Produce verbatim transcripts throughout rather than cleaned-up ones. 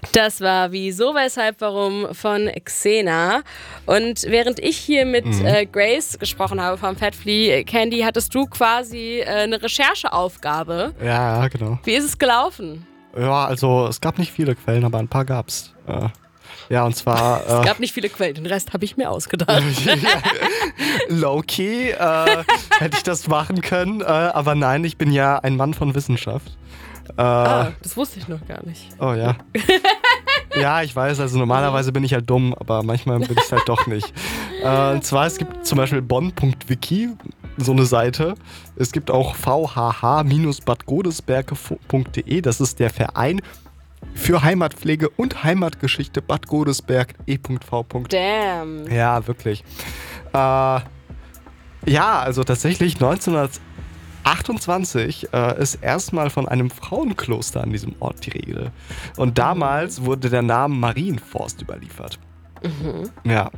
Das war Wieso, Weshalb, Warum von Xena. Und während ich hier mit mhm. äh, Grace gesprochen habe vom Fat Flea Candy, hattest du quasi äh, eine Rechercheaufgabe. Ja, genau. Wie ist es gelaufen? Ja, also es gab nicht viele Quellen, aber ein paar gab's. Äh, ja, und zwar... es gab äh, nicht viele Quellen, den Rest habe ich mir ausgedacht. Low-key äh, hätte ich das machen können, äh, aber nein, ich bin ja ein Mann von Wissenschaft. Äh, ah, das wusste ich noch gar nicht. Oh ja. Ja, ich weiß, also normalerweise bin ich halt dumm, aber manchmal bin ich es halt doch nicht. Äh, und zwar, es gibt zum Beispiel bonn punkt wiki, so eine Seite. Es gibt auch v h h Bindestrich bad godesberg punkt de, das ist der Verein für Heimatpflege und Heimatgeschichte Bad Godesberg e v. Damn. Ja, wirklich. Äh, ja, also tatsächlich neunzehnhundertachtundzwanzig äh, ist erstmal von einem Frauenkloster an diesem Ort die Rede. Und damals mhm. wurde der Name Marienforst überliefert. Mhm. Ja.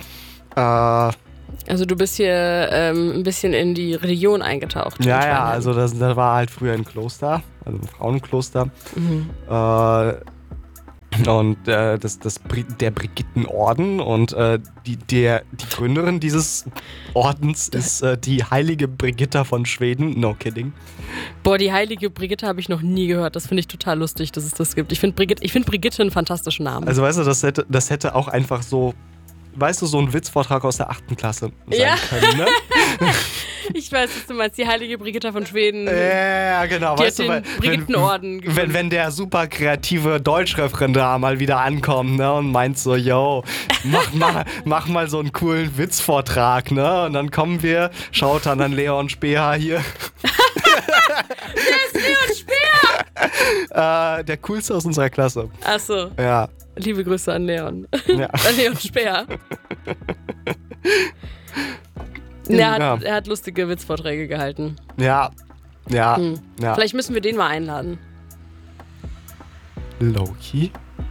Äh, also du bist hier ähm, ein bisschen in die Religion eingetaucht. Ja, ja, also das, das war halt früher ein Kloster, also ein Frauenkloster. Mhm. Äh, und äh, das, das, der Brigittenorden und äh, die, der, die Gründerin dieses Ordens ist äh, die heilige Brigitta von Schweden. No kidding. Boah, die heilige Brigitte habe ich noch nie gehört. Das finde ich total lustig, dass es das gibt. Ich finde Brigitte, ich find Brigitte einen fantastischen Namen. Also weißt du, das hätte, das hätte auch einfach so, weißt du, so ein Witzvortrag aus der achten Klasse sein ja. können, ne? Ich weiß, was du meinst, die heilige Brigitta von Schweden. Ja, genau. Die weißt hat du, den Brigittenorden wenn, wenn, wenn der super kreative Deutschreferendar mal wieder ankommt, ne, und meint so, yo, mach mal, mach mal so einen coolen Witzvortrag, ne? Und dann kommen wir, schaut dann an Leon Speer hier. Wer ist Leon Speer? äh, der coolste aus unserer Klasse. Ach so. Ja. Liebe Grüße an Leon. Ja. An Leon Speer. Er hat, ja. er hat lustige Witzvorträge gehalten. Ja, ja, hm. ja. Vielleicht müssen wir den mal einladen. Loki?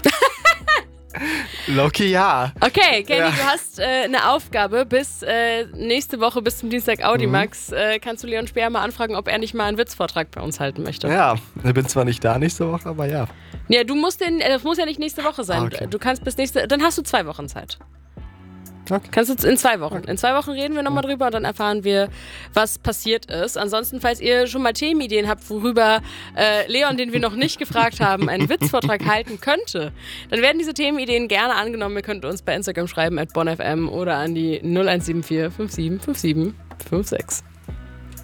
Loki, ja. Okay, Candy, ja. du hast äh, eine Aufgabe. Bis äh, nächste Woche, bis zum Dienstag Audimax, mhm. äh, kannst du Leon Speer mal anfragen, ob er nicht mal einen Witzvortrag bei uns halten möchte. Ja, ich bin zwar nicht da nächste Woche, aber ja. Ja, du musst den, das muss ja nicht nächste Woche sein. Ah, okay. Du kannst bis nächste, dann hast du zwei Wochen Zeit. Okay. Kannst du in zwei Wochen. In zwei Wochen reden wir nochmal drüber und dann erfahren wir, was passiert ist. Ansonsten, falls ihr schon mal Themenideen habt, worüber äh, Leon, den wir noch nicht gefragt haben, einen Witzvortrag halten könnte, dann werden diese Themenideen gerne angenommen. Ihr könnt uns bei Instagram schreiben at bonnfm oder an die null eins sieben vier fünf sieben fünf sieben fünf sechs.